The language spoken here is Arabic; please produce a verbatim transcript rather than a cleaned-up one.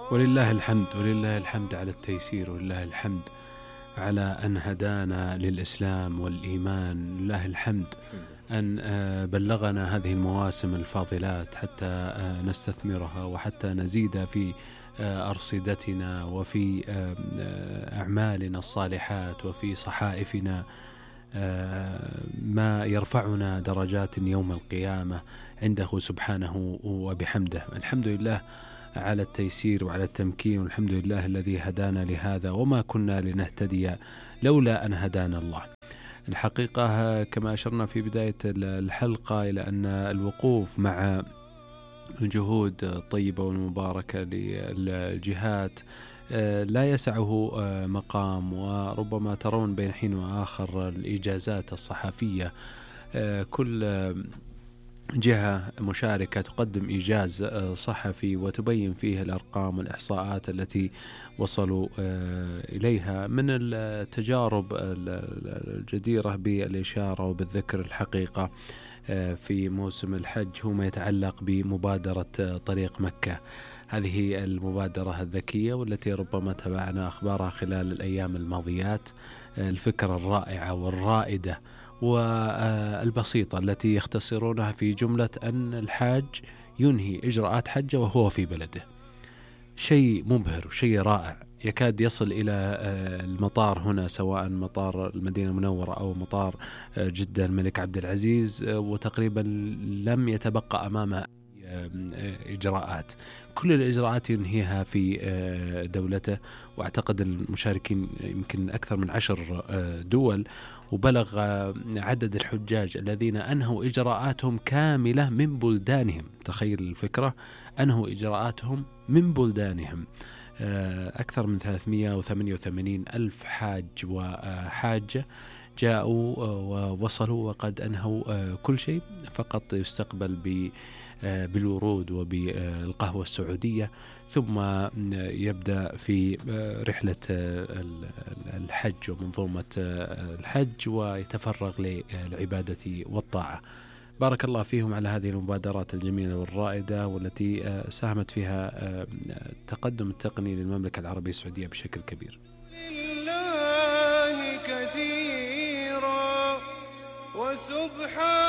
ولله الحمد، ولله الحمد على التيسير، ولله الحمد على أن هدانا للإسلام والإيمان. لله الحمد أن بلغنا هذه المواسم الفاضلات حتى نستثمرها وحتى نزيد في أرصدتنا وفي أعمالنا الصالحات وفي صحائفنا ما يرفعنا درجات يوم القيامة عنده سبحانه وبحمده. الحمد لله على التيسير وعلى التمكين، والحمد لله الذي هدانا لهذا، وما كنا لنهتدي لولا أن هدانا الله. الحقيقة كما أشرنا في بداية الحلقة إلى أن الوقوف مع الجهود الطيبة والمباركة للجهات لا يسعه مقام، وربما ترون بين حين وآخر الإجازات الصحفية، كل جهة مشاركة تقدم إيجاز صحفي وتبين فيه الأرقام والإحصاءات التي وصلوا إليها من التجارب الجديرة بالإشارة وبالذكر. الحقيقة في موسم الحج هو ما يتعلق بمبادرة طريق مكة، هذه المبادرة الذكية والتي ربما تابعنا أخبارها خلال الأيام الماضيات. الفكرة الرائعة والرائدة والبسيطة التي يختصرونها في جملة أن الحاج ينهي إجراءات حجه وهو في بلده. شيء مبهر وشيء رائع، يكاد يصل إلى المطار هنا، سواء مطار المدينة المنورة أو مطار جدة الملك عبد العزيز، وتقريبا لم يتبقى أمامه إجراءات. كل الإجراءات ينهيها في دولته، وأعتقد المشاركين يمكن أكثر من عشر دول، وبلغ عدد الحجاج الذين أنهوا إجراءاتهم كاملة من بلدانهم. تخيل الفكرة، أنهوا إجراءاتهم من بلدانهم. أكثر من ثلاثمئة وثمانية وثمانين ألف حاج وحاجة جاءوا ووصلوا وقد أنهوا كل شيء، فقط يستقبل ب بالورود وبالقهوة السعودية، ثم يبدأ في رحلة الحج ومنظومة الحج ويتفرغ للعبادة والطاعة. بارك الله فيهم على هذه المبادرات الجميلة والرائدة، والتي ساهمت فيها التقدم التقني للمملكة العربية السعودية بشكل كبير. لله كثيرا وسبحان